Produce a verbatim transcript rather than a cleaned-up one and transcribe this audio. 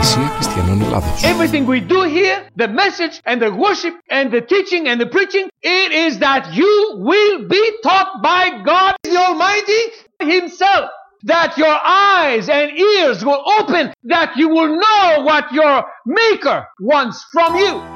Εκκλησία Χριστιανών Ελλάδος. Everything we do here, the message and the worship and the teaching and the preaching, it is that you will be taught by God the Almighty Himself. That your eyes and ears will open, that you will know what your Maker wants from you.